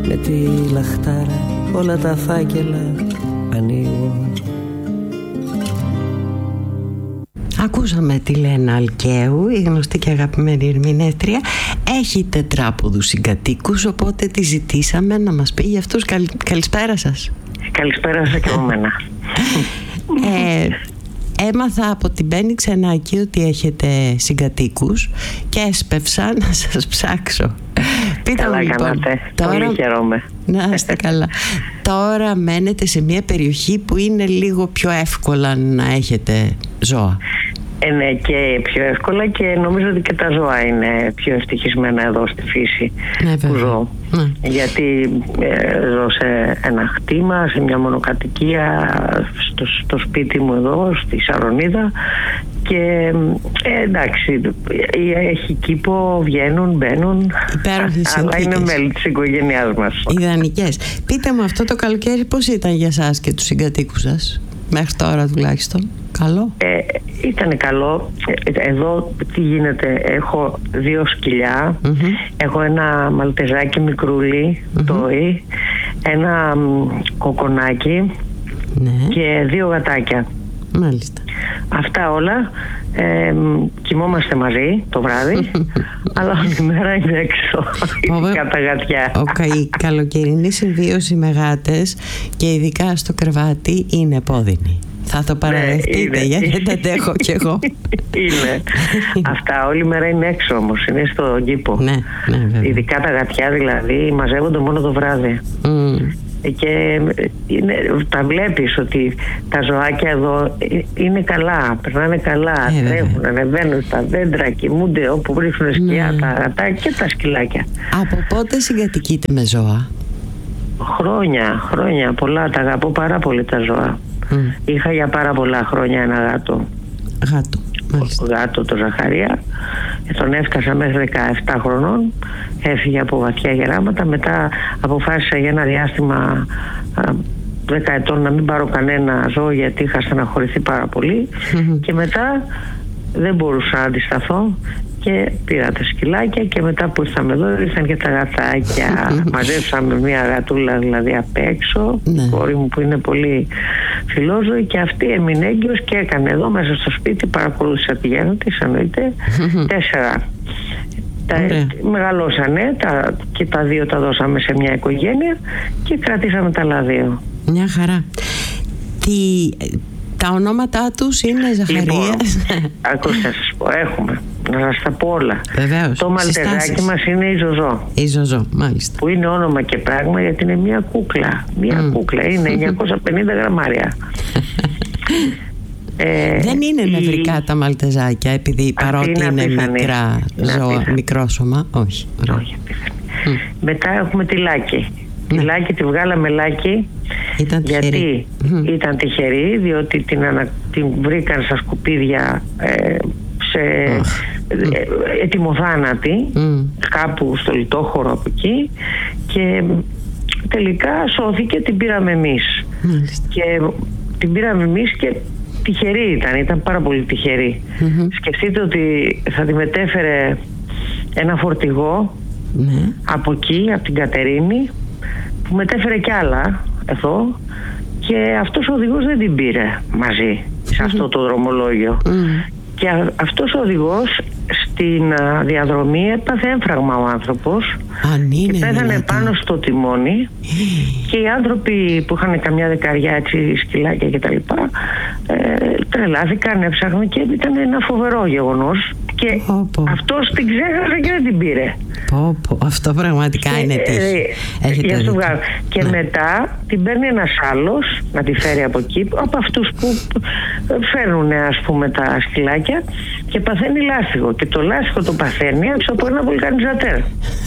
με τη λαχτάρα όλα τα φάκελα ανοίγω. Ακούσαμε τη Λένα Αλκαίου, η γνωστή και αγαπημένη ερμηνεύτρια. Έχει τετράποδους συγκατοίκους, οπότε τη ζητήσαμε να μας πει για αυτούς. Καλησπέρα σας. Καλησπέρα σας και από μένα. Έμαθα από την Μπέννη Ξενάκη ότι έχετε συγκατοίκους και έσπευσα να σας ψάξω. Πείτε καλά μου λοιπόν, κάνατε, τώρα... πολύ χαίρομαι. Να είστε καλά. Τώρα μένετε σε μια περιοχή που είναι λίγο πιο εύκολα να έχετε ζώα. Ναι, και πιο εύκολα, και νομίζω ότι και τα ζώα είναι πιο ευτυχισμένα εδώ στη φύση που ζω. Γιατί ζω σε ένα χτήμα, σε μια μονοκατοικία, στο σπίτι μου εδώ, στη Σαρονίδα, και εντάξει, έχει κήπο, βγαίνουν, μπαίνουν, αλλά είναι μέλη της οικογένειάς μας. Ιδανικές. Πείτε μου, αυτό το καλοκαίρι πώς ήταν για σας και τους συγκατοίκους σας, μέχρι τώρα τουλάχιστον? Καλό? Ήταν καλό. Εδώ τι γίνεται, έχω 2 σκυλιά, έχω ένα μαλτεζάκι μικρούλι, τόι, ένα κοκονάκι, και 2 γατάκια. Μάλιστα. Αυτά όλα. Κοιμόμαστε μαζί το βράδυ, αλλά όλη τη μέρα είναι έξω. Ειδικά τα γατιά. Η καλοκαιρινή συμβίωση με γάτες, και ειδικά στο κρεβάτι, είναι επώδυνη. Θα το παραδεχτείτε, γιατί δεν τα αντέχω κι εγώ. Είναι. Αυτά όλη μέρα είναι έξω όμως, είναι στο κήπο. Ναι, ειδικά τα γατιά δηλαδή μαζεύονται μόνο το βράδυ. Και τα βλέπεις ότι τα ζωάκια εδώ είναι καλά, περνάνε καλά, τρέχουν, ανεβαίνουν στα δέντρα, κοιμούνται όπου βρίσκουν σκιά, τα γατάκια και τα σκυλάκια. Από πότε συγκατοικείτε με ζώα? Χρόνια πολλά, τα αγαπώ πάρα πολύ τα ζώα. Είχα για πάρα πολλά χρόνια ένα γάτο. Γάτο, το Ζαχαρία. Τον έφτασα μέχρι 17 χρονών. Έφυγε από βαθιά γεράματα. Μετά αποφάσισα για ένα διάστημα 10 ετών να μην πάρω κανένα ζώο, γιατί είχα στεναχωρηθεί πάρα πολύ. Και μετά δεν μπορούσα να αντισταθώ και πήρα τα σκυλάκια, και μετά που ήρθαμε εδώ ήρθαν και τα γατάκια. Μαζέψαμε μια γατούλα δηλαδή απ' έξω, η κόρη μου που είναι πολύ φιλόζωη, και αυτή έμεινε έγκυος και έκανε εδώ μέσα στο σπίτι, παρακολούθησα τη γέννα της, εννοείται, 4. Μεγαλώσανε και τα 2 τα δώσαμε σε μια οικογένεια και κρατήσαμε τα άλλα 2. Μια χαρά. Τα ονόματά τους είναι Ζαχαρίας? Λοιπόν, ακούστε, σας πω, έχουμε. Να σας τα πω όλα. Βεβαίως. Το μαλτεζάκι μας είναι η Ζωζό. Η Ζωζό, μάλιστα. Που είναι όνομα και πράγμα, γιατί είναι μια κούκλα. Κούκλα, είναι 950 γραμμάρια. Δεν είναι νευρικά τα μαλτεζάκια, επειδή παρότι είναι μικρά ζώα, μικρό σώμα? Όχι. Μετά έχουμε τη Λάκη. Τη Λάκη τη βγάλαμε Λάκη γιατί ήταν τυχερή, διότι την βρήκαν στα σκουπίδια σε ετοιμοθάνατη, κάπου στο λιτόχωρο από εκεί, και τελικά σώθηκε, την πήραμε εμείς. Και την πήραμε εμείς και τυχερή ήταν πάρα πολύ τυχερή. Σκεφτείτε ότι θα τη μετέφερε ένα φορτηγό από εκεί, από την Κατερίνη, που μετέφερε κι άλλα εδώ, και αυτός ο οδηγός δεν την πήρε μαζί σε αυτό το δρομολόγιο. Και αυτός ο οδηγός στην διαδρομή έπαθε έμφραγμα ο άνθρωπος και πέθανε πάνω στο τιμόνι, και οι άνθρωποι που είχαν καμιά δεκαριά έτσι σκυλάκια και τα λοιπά τρελάθηκαν, έψαχναν, και ήταν ένα φοβερό γεγονός, και αυτός την ξέχασε και δεν την πήρε. Αυτό πραγματικά είναι τύχη. Και μετά την παίρνει ένας άλλος να τη φέρει από εκεί, από αυτούς που φέρνουν ας πούμε τα σκυλάκια, και παθαίνει λάστιχο, και το λάστιχο το παθαίνει έξω από ένα βουλκανιζατέρ.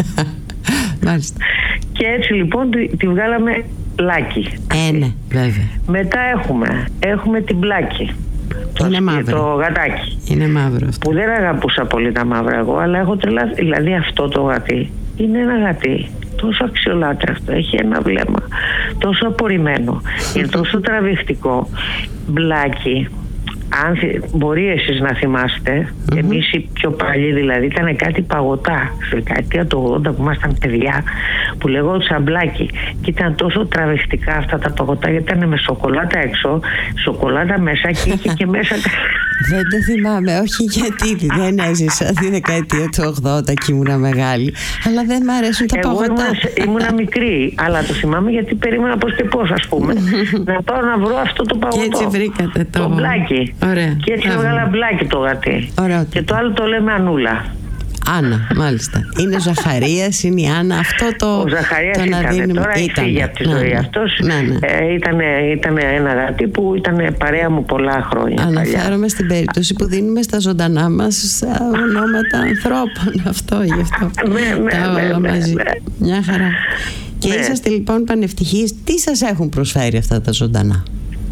Και έτσι λοιπόν τη βγάλαμε Λάκη. Ναι, βέβαια. Μετά έχουμε την Πλάκη. Είναι μαύρο. Το γατάκι. Είναι μαύρο αυτό. Που δεν αγαπούσα πολύ τα μαύρα εγώ, αλλά έχω τρελαθεί. Δηλαδή αυτό το γατί είναι ένα γατί τόσο αξιολάτρευτο, έχει ένα βλέμμα τόσο απορριμμένο, είναι τόσο τραβηχτικό. Μπλάκι, αν μπορεί εσείς να θυμάστε, εμείς οι πιο παλιοί δηλαδή, ήταν κάτι παγωτά στη δεκαετία του 80 που ήμασταν παιδιά, που λεγόταν σαμπλάκι, και ήταν τόσο τραβηχτικά αυτά τα παγωτά, γιατί ήταν με σοκολάτα έξω, σοκολάτα μέσα, και είχε και μέσα. Δεν το θυμάμαι, όχι, γιατί δεν έζησα τη δεκαετία του 80 και ήμουνα μεγάλη, αλλά δεν μ' αρέσουν τα παγωτά. Ήμουνα μικρή, αλλά το θυμάμαι γιατί περίμενα πώς και πώς, ας πούμε, να πάω να βρω αυτό το παγωτό. Και έτσι βρήκατε το μπλάκι. Ωραία. Και έτσι έβγαλα μπλάκι το γατί. Ωραία. Και το άλλο το λέμε Ανούλα. Άννα, μάλιστα. Είναι ο Ζαχαρίας, είναι η Άννα. Αυτό το. Ο Ζαχαρίας ήταν. Τώρα έχει φύγει από τη ζωή. Αυτός ήταν ένα γατί που ήταν παρέα μου πολλά χρόνια. Αναφέρομαι στην περίπτωση που δίνουμε στα ζωντανά μας ονόματα ανθρώπων. Αυτό, γι' αυτό. Τα όλα μαζί. Μια χαρά. Και είσαστε λοιπόν πανευτυχείς. Τι σας έχουν προσφέρει αυτά τα ζωντανά?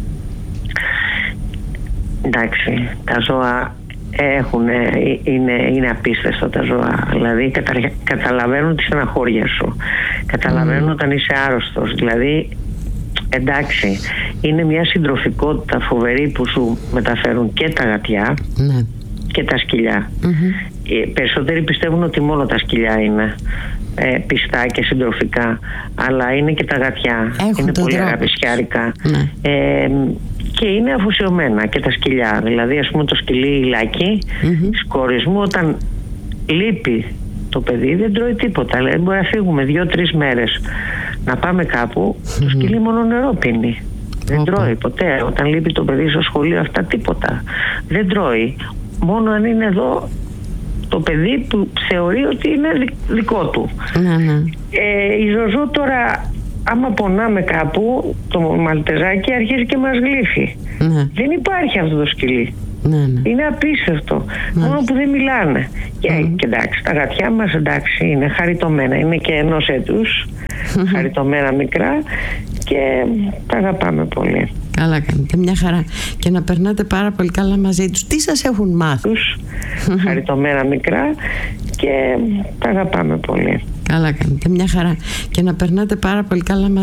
Εντάξει, τα ζώα είναι απίστευτα τα ζώα. Δηλαδή καταλαβαίνουν τη στεναχώρια σου, καταλαβαίνουν όταν είσαι άρρωστος. Δηλαδή, εντάξει, είναι μια συντροφικότητα φοβερή που σου μεταφέρουν και τα γατιά και τα σκυλιά. Περισσότεροι πιστεύουν ότι μόνο τα σκυλιά είναι πιστά και συντροφικά, αλλά είναι και τα γατιά. Είναι πολύ αγαπησιάρικα. Και είναι αφοσιωμένα και τα σκυλιά. Δηλαδή, ας πούμε, το σκυλί Λάκη, της κόρης μου, όταν λείπει το παιδί, δεν τρώει τίποτα. Δηλαδή, μπορεί να φύγουμε 2-3 μέρες να πάμε κάπου, το σκυλί μόνο νερό πίνει. Δεν τρώει ποτέ. Όταν λείπει το παιδί στο σχολείο, αυτά τίποτα. Δεν τρώει. Μόνο αν είναι εδώ το παιδί που θεωρεί ότι είναι δικό του. Η Ζωζό τώρα, άμα πονάμε κάπου, το μαλτεζάκι αρχίζει και μας γλύφει. Δεν υπάρχει αυτό το σκυλί. Είναι απίστευτο. Μόνο που δεν μιλάνε. Και εντάξει, τα γατιά μας, εντάξει, είναι χαριτωμένα. Είναι και ενός έτους. Χαριτωμένα μικρά. Και τα αγαπάμε πολύ. Καλά κάνετε, μια χαρά. Και να περνάτε πάρα πολύ καλά μαζί τους. Τι σας έχουν μάθει? Χαριτωμένα μικρά. Και τα αγαπάμε πολύ. Καλά κάνετε, μια χαρά. Και να περνάτε πάρα πολύ καλά μαζί